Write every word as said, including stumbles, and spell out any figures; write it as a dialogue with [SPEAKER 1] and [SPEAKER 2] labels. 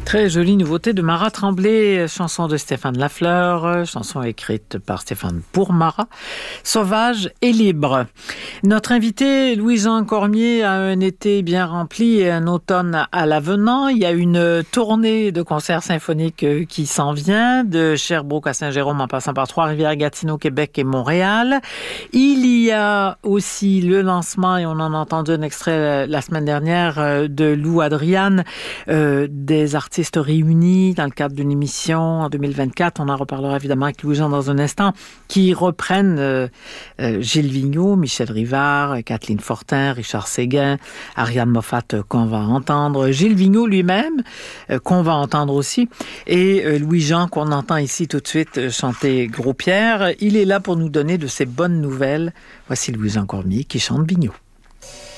[SPEAKER 1] Très jolie nouveauté de Marat Tremblay, chanson de Stéphane Lafleur, chanson écrite par Stéphane pour Marat, Sauvage et libre. Notre invité, Louis-Jean Cormier, a un été bien rempli et un automne à l'avenant. Il y a une tournée de concerts symphoniques qui s'en vient, de Sherbrooke à Saint-Jérôme en passant par Trois-Rivières, Gatineau, Québec et Montréal. Il y a aussi le lancement, et on en a entendu un extrait la semaine dernière, de Lou Adriane, euh, des artistes réunis dans le cadre d'une émission en deux mille vingt-quatre. On en reparlera évidemment avec Louis-Jean dans un instant, qui reprennent euh, euh, Gilles Vigneault, Michel Rivard, Kathleen Fortin, Richard Séguin, Ariane Moffat euh, qu'on va entendre, Gilles Vigneault lui-même euh, qu'on va entendre aussi, et euh, Louis-Jean qu'on entend ici tout de suite euh, chanter Gros Pierre. Il est là pour nous donner de ces bonnes nouvelles. Voici Louis-Jean Cormier qui chante Vigneault.